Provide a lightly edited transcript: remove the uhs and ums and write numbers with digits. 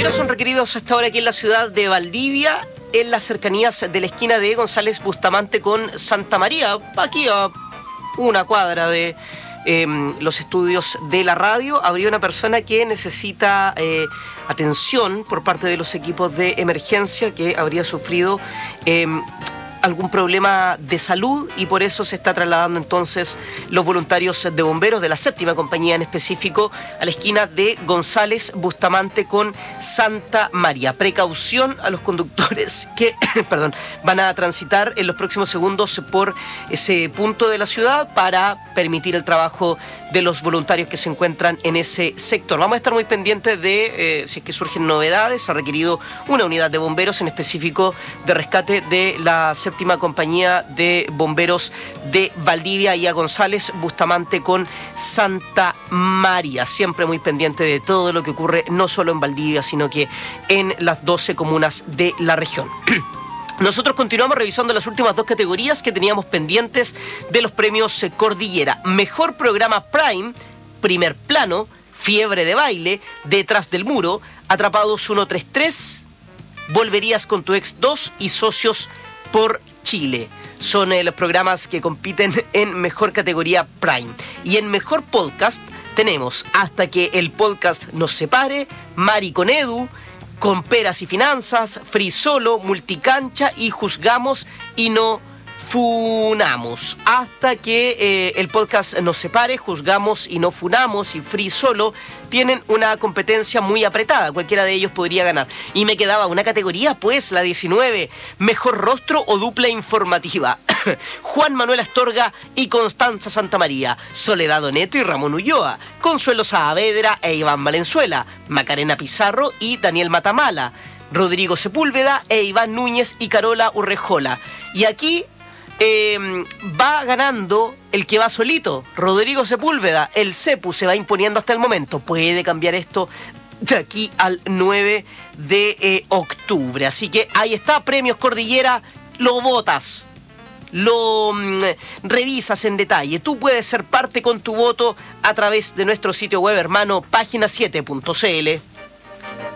Bomberos son requeridos hasta ahora aquí en la ciudad de Valdivia, en las cercanías de la esquina de González Bustamante con Santa María, aquí a una cuadra de los estudios de la radio. Habría una persona que necesita atención por parte de los equipos de emergencia, que habría sufrido algún problema de salud, y por eso se está trasladando entonces los voluntarios de bomberos de la 7ª compañía en específico a la esquina de González Bustamante con Santa María. Precaución a los conductores que van a transitar en los próximos segundos por ese punto de la ciudad para permitir el trabajo de los voluntarios que se encuentran en ese sector. Vamos a estar muy pendientes de si es que surgen novedades. Ha requerido una unidad de bomberos, en específico de rescate de la 7ª compañía de bomberos de Valdivia, y a González Bustamante con Santa María. Siempre muy pendiente de todo lo que ocurre, no solo en Valdivia, sino que en las 12 comunas de la región. Nosotros continuamos revisando las últimas 2 categorías que teníamos pendientes de los premios Cordillera. Mejor programa Prime, Primer Plano, Fiebre de Baile, Detrás del Muro, Atrapados 133, Volverías con tu ex 2 y Socios por Chile. Son los programas que compiten en mejor categoría Prime. Y en mejor podcast tenemos Hasta que el podcast nos separe, Mari con Edu, Con Peras y Finanzas, Free Solo, Multicancha y Juzgamos y no funamos. Hasta que el podcast nos separe, Juzgamos y no funamos y Free Solo tienen una competencia muy apretada. Cualquiera de ellos podría ganar. Y me quedaba una categoría, pues, la 19. Mejor rostro o dupla informativa. Juan Manuel Astorga y Constanza Santamaría. Soledad Oneto y Ramón Ulloa. Consuelo Saavedra e Iván Valenzuela. Macarena Pizarro y Daniel Matamala. Rodrigo Sepúlveda e Iván Núñez y Carola Urrejola. Y aquí va ganando el que va solito, Rodrigo Sepúlveda. El Cepu se va imponiendo hasta el momento. Puede cambiar esto de aquí al 9 de octubre. Así que ahí está, Premios Cordillera. Lo votas, lo revisas en detalle. Tú puedes ser parte con tu voto a través de nuestro sitio web hermano, página7.cl.